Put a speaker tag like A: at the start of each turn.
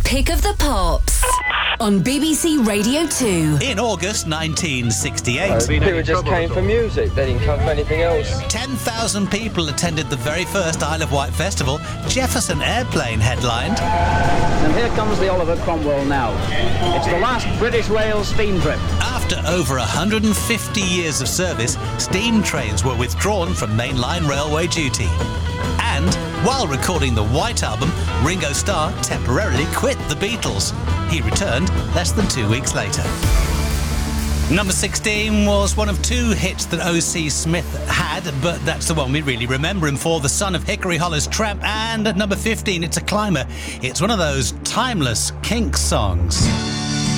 A: Pick of the Pops on BBC Radio 2.
B: In August 1968,
C: people just came for music, they didn't come for anything else.
B: 10,000 people attended the very first Isle of Wight festival. Jefferson Airplane headlined.
D: And here comes the Oliver Cromwell now. It's the last British Rail steam trip.
B: After over 150 years of service, steam trains were withdrawn from mainline railway duty. And while recording the White Album, Ringo Starr temporarily quit the Beatles. He returned less than 2 weeks later. Number 16 was one of two hits that O.C. Smith had, but that's the one we really remember him for, The Son of Hickory Hollow's Tramp. And at number 15, it's a climber. It's one of those timeless Kinks songs.